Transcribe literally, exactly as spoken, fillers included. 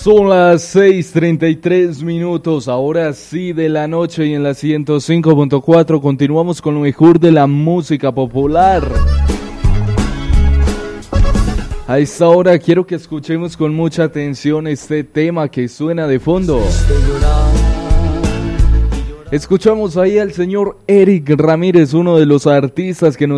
Son las seis treinta y tres minutos, ahora sí de la noche, y en la ciento cinco punto cuatro continuamos con lo mejor de la música popular. A esta hora quiero que escuchemos con mucha atención este tema que suena de fondo. Escuchamos ahí al señor Eric Ramírez, uno de los artistas que nos